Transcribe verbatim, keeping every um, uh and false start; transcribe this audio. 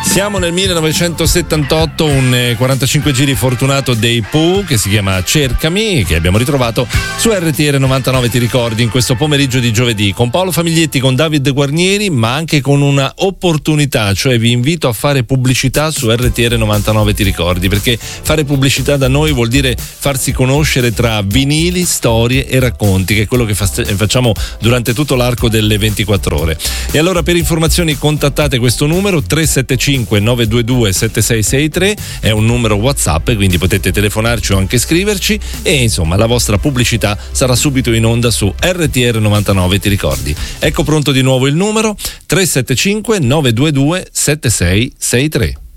Siamo nel millenovecentosettantotto, un quarantacinque giri fortunato dei Pooh che si chiama Cercami, che abbiamo ritrovato su R T R novantanove, ti ricordi, in questo pomeriggio di giovedì, con Paolo Famiglietti, con David Guarnieri, ma anche con una opportunità, cioè vi invito a fare pubblicità su R T R novantanove, ti ricordi, perché fare pubblicità da noi vuol dire farsi conoscere tra vinili, storie e racconti, che è quello che fa- facciamo durante tutto l'arco delle ventiquattro ore. E allora, per informazioni contattate questo numero tre sette cinque nove due due sette sei sei tre, è un numero WhatsApp, quindi potete telefonarci o anche scriverci, e insomma la vostra pubblicità sarà subito in onda su R T R novantanove, ti ricordi. Ecco pronto di nuovo il numero tre sette cinque nove due due sette sei sei tre.